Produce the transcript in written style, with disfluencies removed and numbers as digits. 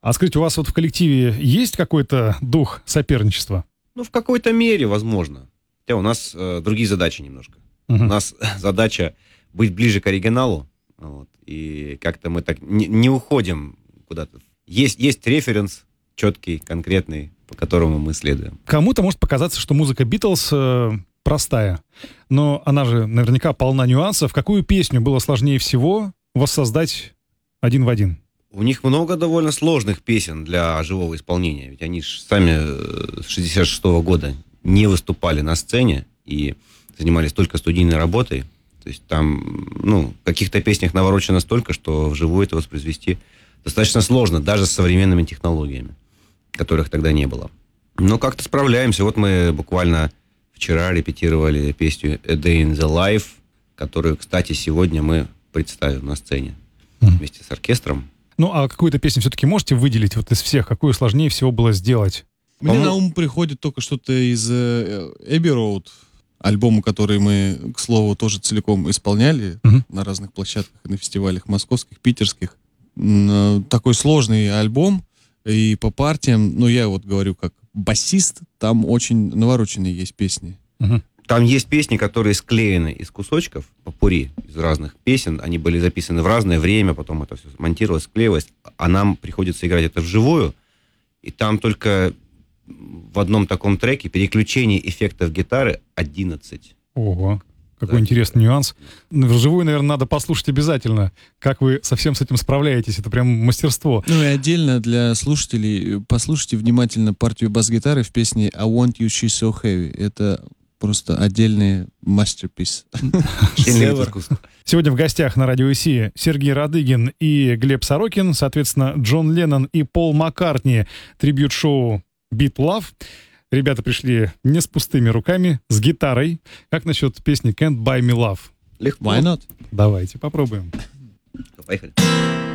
А скажите, у вас вот в коллективе есть какой-то дух соперничества? Ну, в какой-то мере, возможно. Хотя у нас другие задачи немножко. У нас задача быть ближе к оригиналу, вот, и как-то мы так не уходим куда-то. Есть референс четкий, конкретный, по которому мы следуем. Кому-то может показаться, что музыка Битлз простая, но она же наверняка полна нюансов. Какую песню было сложнее всего воссоздать один в один? У них много довольно сложных песен для живого исполнения. Ведь они же сами с 66-го года не выступали на сцене и занимались только студийной работой. То есть там, в каких-то песнях наворочено столько, что вживую это воспроизвести достаточно сложно, даже с современными технологиями, которых тогда не было. Но как-то справляемся. Вот мы буквально вчера репетировали песню «A Day in the Life», которую, кстати, сегодня мы представим на сцене вместе с оркестром. Ну, а какую-то песню все-таки можете выделить вот из всех? Какую сложнее всего было сделать? Мне на ум приходит только что-то из Abbey Road, альбома, который мы, к слову, тоже целиком исполняли на разных площадках, на фестивалях московских, питерских. Такой сложный альбом, и по партиям, я вот говорю как басист, там очень навороченные есть песни. Там есть песни, которые склеены из кусочков, попурри, из разных песен. Они были записаны в разное время, потом это все монтировалось, склеивалось. А нам приходится играть это вживую. И там только в одном таком треке переключение эффектов гитары 11. Ого, какой интересный нюанс. Вживую, наверное, надо послушать обязательно, как вы совсем с этим справляетесь. Это прям мастерство. Ну и отдельно для слушателей послушайте внимательно партию бас-гитары в песне «I Want You, She's So Heavy». Это просто отдельный мастерпис. Сегодня в гостях на Радио ИСИ Сергей Радыгин и Глеб Сорокин, соответственно, Джон Леннон и Пол Маккартни, трибьют-шоу «Beat Love». Ребята пришли не с пустыми руками, с гитарой. Как насчет песни «Can't Buy Me Love»? Легко. Why not? Давайте попробуем. Поехали.